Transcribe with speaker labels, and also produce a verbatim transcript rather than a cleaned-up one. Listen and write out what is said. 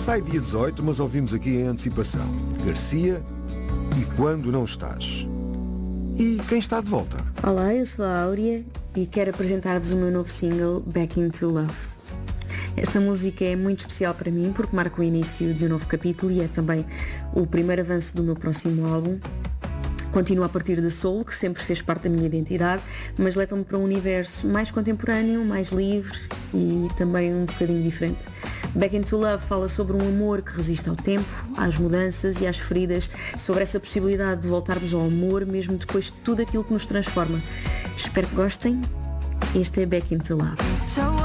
Speaker 1: Sai dia dezoito, mas ouvimos aqui em antecipação. Garcia e Quando Não Estás. E quem está de volta?
Speaker 2: Olá, eu sou a Áurea e quero apresentar-vos o meu novo single, Back Into Love. Esta música é muito especial para mim porque marca o início de um novo capítulo e é também o primeiro avanço do meu próximo álbum. Continua a partir de soul, que sempre fez parte da minha identidade, mas leva-me para um universo mais contemporâneo, mais livre e também um bocadinho diferente. Back Into Love fala sobre um amor que resiste ao tempo, às mudanças e às feridas, sobre essa possibilidade de voltarmos ao amor mesmo depois de tudo aquilo que nos transforma. Espero que gostem. Este é Back Into Love.